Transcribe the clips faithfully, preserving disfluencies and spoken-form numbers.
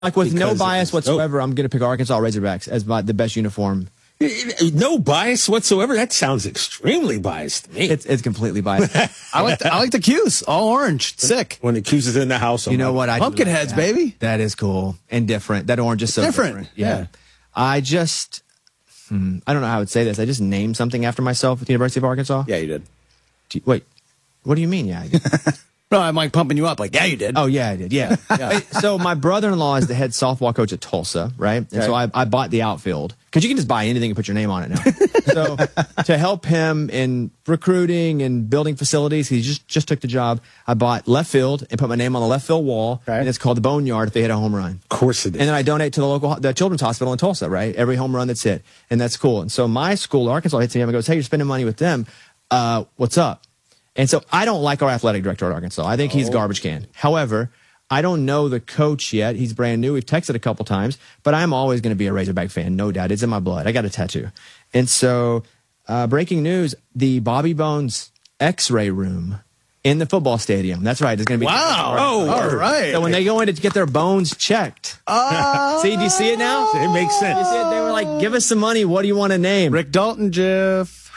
Like with no Because bias it's- oh. whatsoever, I'm going to pick Arkansas Razorbacks as my, the best uniform. No bias whatsoever. That sounds extremely biased to me. It's it's completely biased. I like the, I like the cues. All orange. Sick. When the Q's is in the house, I'm You know like, what? I do Pumpkin like heads, that. baby. That is cool and different. That orange is so Different. different. Yeah. Yeah. I just, hmm, I don't know how I would say this. I just named something after myself at the University of Arkansas. Yeah, you did. Do you- wait, what do you mean? Yeah. I did. No, I'm like pumping you up. Like, yeah, you did. Oh, yeah, I did. Yeah. Wait, so my brother-in-law is the head softball coach at Tulsa, right? And Okay. so I, I bought the outfield because you can just buy anything and put your name on it now. So to help him in recruiting and building facilities, he just, just took the job. I bought left field and put my name on the left field wall, Okay. and it's called the Boneyard if they hit a home run. Of course it is. And then I donate to the local the children's hospital in Tulsa, right? Every home run that's hit, and that's cool. And so my school, Arkansas, hits me up and goes, "Hey, you're spending money with them. Uh, what's up?" And so I don't like our athletic director at Arkansas. I think he's garbage can. However, I don't know the coach yet. He's brand new. We've texted a couple times, but I'm always going to be a Razorback fan, no doubt. It's in my blood. I got a tattoo. And so, uh, breaking news: the Bobby Bones X-ray room in the football stadium. That's right. It's going to be Wow. Oh, all word. right. So when they go in to get their bones checked, see, do you see it now? It makes sense. You see it? They were like, "Give us some money. What do you want to name?" Rick Dalton, GIF.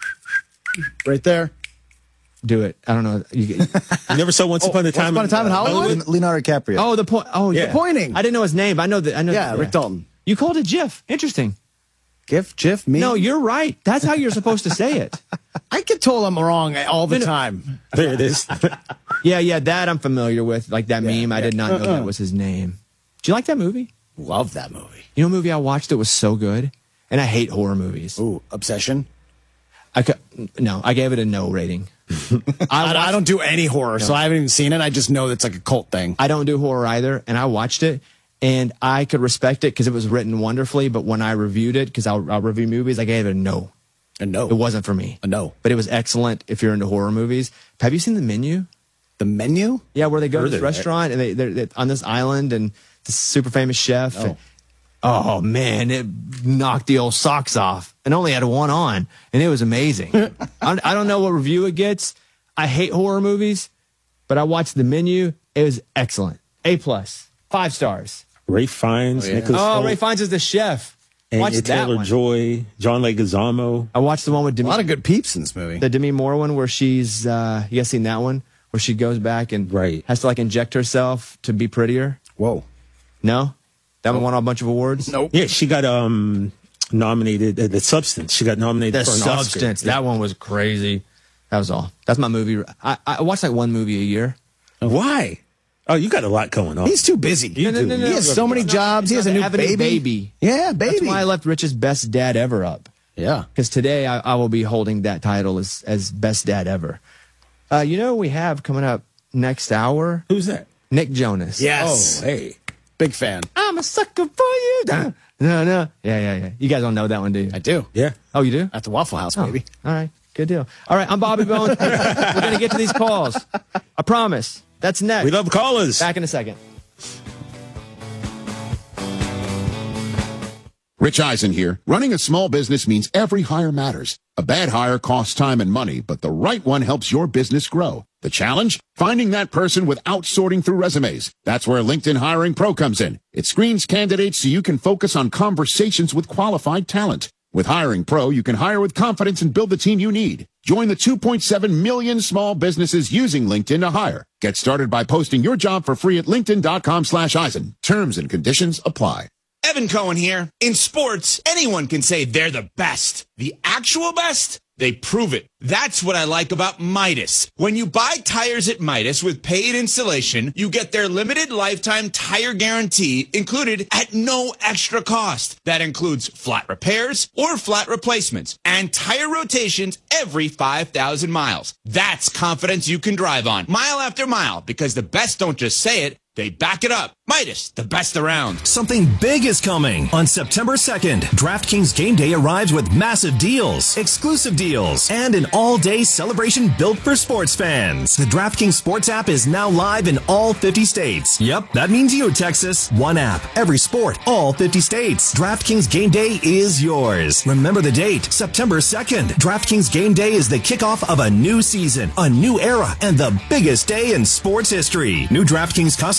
Right there. Do it. I don't know. You, You never saw Once Upon a Time. Upon a Time in Hollywood? Leonardo DiCaprio. oh, the point. Oh, yeah. Yeah. Pointing. I didn't know his name. But I know that. I know. Yeah, that, Rick Dalton. You called it GIF. Interesting. GIF, GIF, me. No, you're right. That's how you're supposed to say it. I get told I'm wrong all the No, no. time. There it is. Yeah, yeah. That I'm familiar with. Like that meme. I did not know that was his name. Do you like that movie? Love that movie. You know, a movie I watched that was so good, and I hate horror movies. Ooh, Obsession. I could, no, I gave it a no rating. I, I don't do any horror, so I haven't even seen it. I just know it's like a cult thing. I don't do horror either, and I watched it, and I could respect it because it was written wonderfully. But when I reviewed it, because I'll, I'll review movies, I gave it a no. A no. It wasn't for me. A no. But it was excellent if you're into horror movies. Have you seen The Menu? The Menu? Yeah, where they go to Heard this of it. restaurant and they, they're, they're on this island and the super famous chef. No. And- oh, man, it knocked the old socks off and only had one on, and it was amazing. I, I don't know what review it gets. I hate horror movies, but I watched The Menu. It was excellent. A plus, five stars. Ray Fiennes, Oh, yeah. Nicholas Oh, Hoult, Ray Fiennes is the chef. Watch Anya that one. Taylor-Joy, John Leguizamo. I watched the one with A Demi, lot of good peeps in this movie. the Demi Moore one where she's, uh, you guys seen that one? Where she goes back and Right. has to like inject herself to be prettier? Whoa. No? That one won a bunch of awards? Nope. Yeah, she got um nominated. Uh, the Substance. She got nominated The for an Substance. Oscar. That one was crazy. That was all. That's my movie. I, I watch like one movie a year. Why? Oh, you got a lot going on. He's too busy. You No, do. no, no, He no. has so many It's not- jobs. He it's has a not new having a baby. baby. Yeah, baby. That's why I left Rich's Best Dad Ever up. Yeah. Because today I, I will be holding that title as, as Best Dad Ever. Uh, you know what we have coming up next hour? Who's that? Nick Jonas. Yes. Oh, hey. Big fan. I'm a sucker for you. No, no, no. Yeah, yeah, yeah. You guys don't know that one, do you? I do. Yeah. Oh, you do? At the Waffle House, Oh, baby. all right. Good deal. All right. I'm Bobby Bones. We're going to get to these calls. I promise. That's next. We love callers. Back in a second. Rich Eisen here. Running a small business means every hire matters. A bad hire costs time and money, but the right one helps your business grow. The challenge? Finding that person without sorting through resumes. That's where LinkedIn Hiring Pro comes in. It screens candidates so you can focus on conversations with qualified talent. With Hiring Pro, you can hire with confidence and build the team you need. Join the two point seven million small businesses using LinkedIn to hire. Get started by posting your job for free at linkedin.com slash Eisen. Terms and conditions apply. Evan Cohen here. In sports, anyone can say they're the best. The actual best? They prove it. That's what I like about Midas. When you buy tires at Midas with paid installation, you get their limited lifetime tire guarantee included at no extra cost. That includes flat repairs or flat replacements and tire rotations every five thousand miles. That's confidence you can drive on mile after mile because the best don't just say it, they back it up. Midas, the best around. Something big is coming. On September second, DraftKings Game Day arrives with massive deals, exclusive deals, and an all-day celebration built for sports fans. The DraftKings Sports app is now live in all fifty states. Yep, that means you, Texas. One app, every sport, all fifty states. DraftKings Game Day is yours. Remember the date, September second. DraftKings Game Day is the kickoff of a new season, a new era, and the biggest day in sports history. New DraftKings customers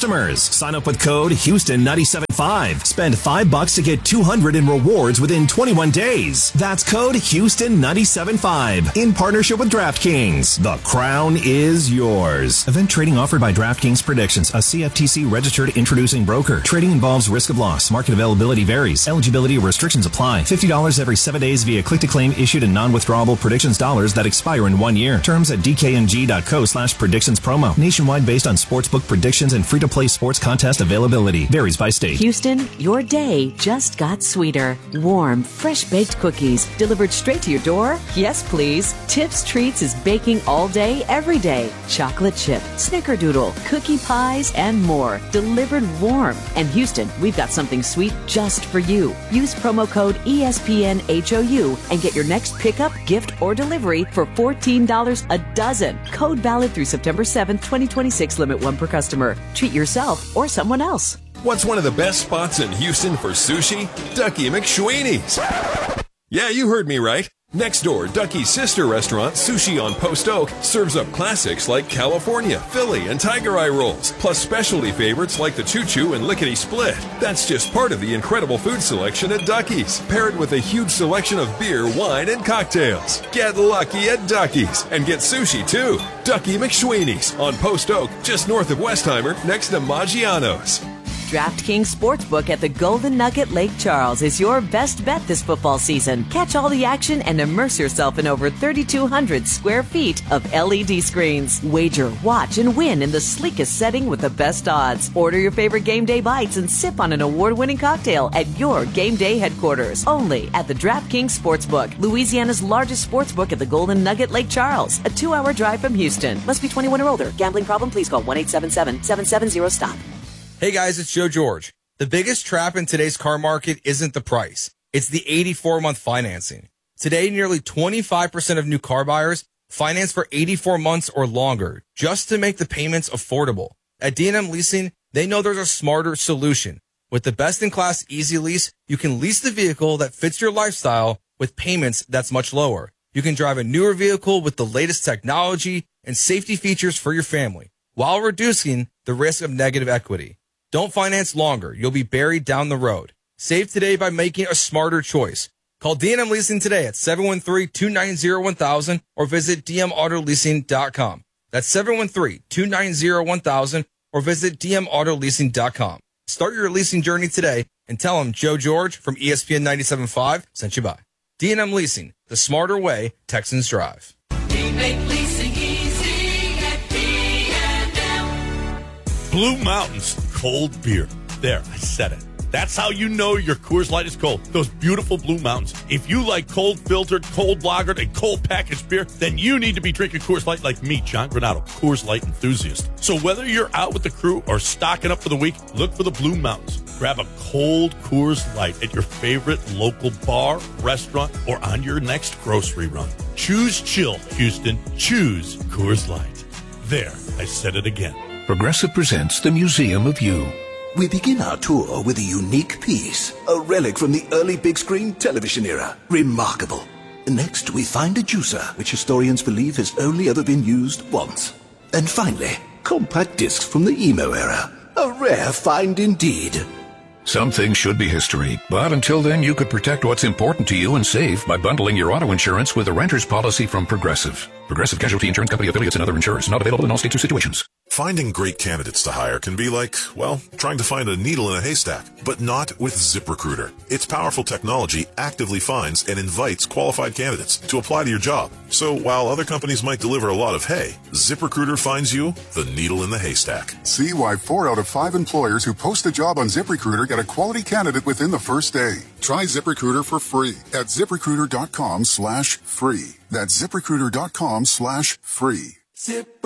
customers. Sign up with code Houston nine seven five. Spend five bucks to get two hundred in rewards within twenty-one days. That's code Houston nine seven five. In partnership with DraftKings. The crown is yours. Event trading offered by DraftKings Predictions, a C F T C registered introducing broker. Trading involves risk of loss. Market availability varies. Eligibility restrictions apply. fifty dollars every seven days via click-to-claim issued in non-withdrawable predictions dollars that expire in one year. Terms at dkng.co slash predictions promo. Nationwide based on sportsbook predictions and free-to-play sports contest availability. Varies by state. Houston, your day just got sweeter. Warm, fresh-baked cookies delivered straight to your door? Yes, please. Tips Treats is baking all day, every day. Chocolate chip, snickerdoodle, cookie pies, and more. Delivered warm. And Houston, we've got something sweet just for you. Use promo code E S P N H O U and get your next pickup, gift, or delivery for fourteen dollars a dozen. Code valid through September seventh, twenty twenty-six. Limit one per customer. Treat yourself or someone else. What's one of the best spots in Houston for sushi? Ducky McShweeney's. Yeah, you heard me right. Next door, Ducky's sister restaurant, Sushi on Post Oak, serves up classics like California, Philly, and Tiger Eye rolls, plus specialty favorites like the Choo Choo and Lickety Split. That's just part of the incredible food selection at Ducky's, paired with a huge selection of beer, wine, and cocktails. Get lucky at Ducky's and get sushi too. Ducky McShweeney's on Post Oak, just north of Westheimer, next to Maggiano's. DraftKings Sportsbook at the Golden Nugget Lake Charles is your best bet this football season. Catch all the action and immerse yourself in over thirty-two hundred square feet of L E D screens. Wager, watch, and win in the sleekest setting with the best odds. Order your favorite game day bites and sip on an award-winning cocktail at your game day headquarters. Only at the DraftKings Sportsbook, Louisiana's largest sportsbook at the Golden Nugget Lake Charles. A two-hour drive from Houston. Must be twenty-one or older. Gambling problem? Please call one eight seven seven, seven seven zero, stop. Hey guys, it's Joe George. The biggest trap in today's car market isn't the price. It's the eighty-four month financing. Today, nearly twenty-five percent of new car buyers finance for eighty-four months or longer just to make the payments affordable. At D and M Leasing, they know there's a smarter solution. With the best-in-class Easy Lease, you can lease the vehicle that fits your lifestyle with payments that's much lower. You can drive a newer vehicle with the latest technology and safety features for your family while reducing the risk of negative equity. Don't finance longer. You'll be buried down the road. Save today by making a smarter choice. Call D and M Leasing today at seven one three, two nine zero, one thousand or visit d m auto leasing dot com. That's seven one three, two nine zero, one thousand or visit d m auto leasing dot com. Start your leasing journey today and tell them Joe George from E S P N ninety-seven point five sent you by. D and M Leasing, the smarter way Texans drive. We make leasing easy at D and M. Blue Mountains cold beer. There, I said it. That's how you know your Coors Light is cold. Those beautiful Blue Mountains. If you like cold filtered, cold lagered, and cold packaged beer, then you need to be drinking Coors Light like me, John Granado, Coors Light enthusiast. So whether you're out with the crew or stocking up for the week, look for the Blue Mountains. Grab a cold Coors Light at your favorite local bar, restaurant, or on your next grocery run. Choose chill, Houston. Choose Coors Light. There, I said it again. Progressive presents the Museum of You. We begin our tour with a unique piece, a relic from the early big screen television era. Remarkable. Next, we find a juicer, which historians believe has only ever been used once. And finally, compact discs from the emo era. A rare find indeed. Some things should be history, but until then you could protect what's important to you and save by bundling your auto insurance with a renter's policy from Progressive. Progressive Casualty Insurance Company affiliates and other insurers. Not available in all states or situations. Finding great candidates to hire can be like, well, trying to find a needle in a haystack, but not with ZipRecruiter. Its powerful technology actively finds and invites qualified candidates to apply to your job. So while other companies might deliver a lot of hay, ZipRecruiter finds you the needle in the haystack. See why four out of five employers who post a job on ZipRecruiter get a quality candidate within the first day. Try ZipRecruiter for free at ZipRecruiter.com slash free. That's ZipRecruiter.com slash free. Zip